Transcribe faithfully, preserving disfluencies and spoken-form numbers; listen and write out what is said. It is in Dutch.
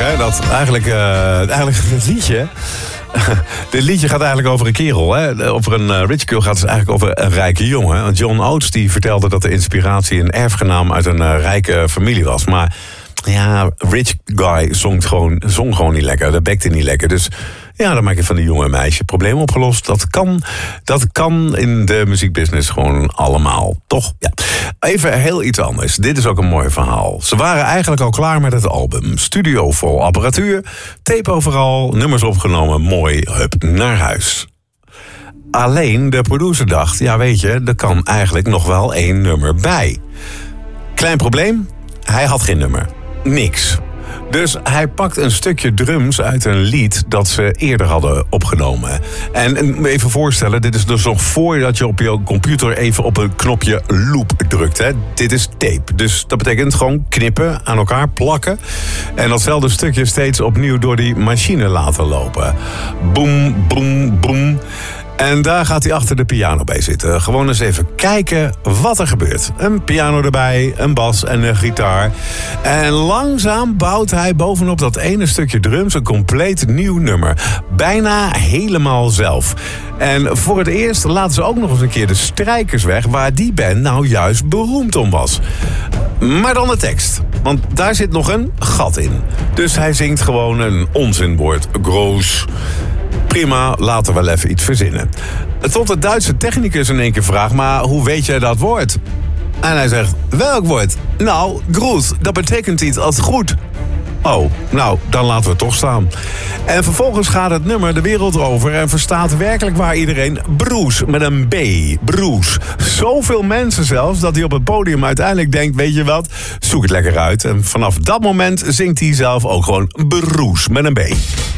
hè, dat eigenlijk, uh, eigenlijk het liedje... Dit liedje gaat eigenlijk over een kerel. Hè? Over een uh, rich girl gaat het eigenlijk over een rijke jongen. Want John Oates die vertelde dat de inspiratie een erfgenaam uit een uh, rijke familie was. Maar ja, rich guy zong gewoon, zong gewoon niet lekker. Dat bekte niet lekker. Dus ja, dan maak je van die jonge meisje probleem opgelost. Dat kan, dat kan in de muziekbusiness gewoon allemaal. Toch? Ja. Even heel iets anders. Dit is ook een mooi verhaal. Ze waren eigenlijk al klaar met het album. Studio vol apparatuur, tape overal, nummers opgenomen, mooi, hup, naar huis. Alleen de producer dacht, ja weet je, er kan eigenlijk nog wel één nummer bij. Klein probleem, hij had geen nummer. Niks. Dus hij pakt een stukje drums uit een lied dat ze eerder hadden opgenomen. En even voorstellen, dit is dus nog voordat je op je computer even op een knopje loop drukt. Hè. Dit is tape. Dus dat betekent gewoon knippen, aan elkaar plakken. En datzelfde stukje steeds opnieuw door die machine laten lopen. Boem, boem, boem. En daar gaat hij achter de piano bij zitten. Gewoon eens even kijken wat er gebeurt. Een piano erbij, een bas en een gitaar. En langzaam bouwt hij bovenop dat ene stukje drums een compleet nieuw nummer. Bijna helemaal zelf. En voor het eerst laten ze ook nog eens een keer de strijkers weg, waar die band nou juist beroemd om was. Maar dan de tekst. Want daar zit nog een gat in. Dus hij zingt gewoon een onzinwoord. Groos. Prima, laten we wel even iets verzinnen. Tot de Duitse technicus in één keer vraagt, maar hoe weet jij dat woord? En hij zegt, welk woord? Nou, groes, dat betekent iets als goed. Oh, nou, dan laten we het toch staan. En vervolgens gaat het nummer de wereld over en verstaat werkelijk waar iedereen Bruce met een B. Bruce. Zoveel mensen zelfs dat hij op het podium uiteindelijk denkt, weet je wat, zoek het lekker uit. En vanaf dat moment zingt hij zelf ook gewoon Bruce met een B.